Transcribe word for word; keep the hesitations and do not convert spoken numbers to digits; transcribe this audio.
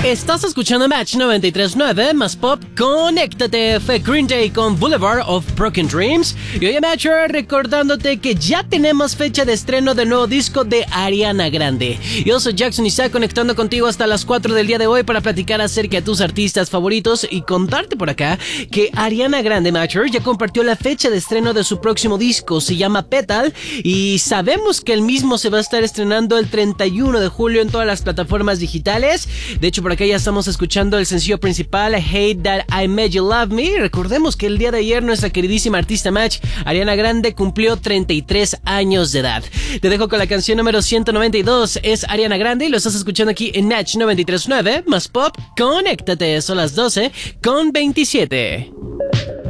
Estás escuchando Match noventa y tres punto nueve más pop. Conéctate. Fue Green Day con Boulevard of Broken Dreams. Y hoy, Matcher, recordándote que ya tenemos fecha de estreno del nuevo disco de Ariana Grande. Yo soy Jackson Isaac, conectando contigo hasta las cuatro del día de hoy para platicar acerca de tus artistas favoritos y contarte por acá que Ariana Grande, Matcher, ya compartió la fecha de estreno de su próximo disco. Se llama Petal y sabemos que el mismo se va a estar estrenando el treinta y uno de julio en todas las plataformas digitales. De hecho, por acá ya estamos escuchando el sencillo principal, Hate That I Made You Love Me. Recordemos que el día de ayer nuestra queridísima artista Match, Ariana Grande, cumplió treinta y tres años de edad. Te dejo con la canción número ciento noventa y dos, es Ariana Grande y lo estás escuchando aquí en Match noventa y tres punto nueve más pop. Conéctate, son las doce con veintisiete.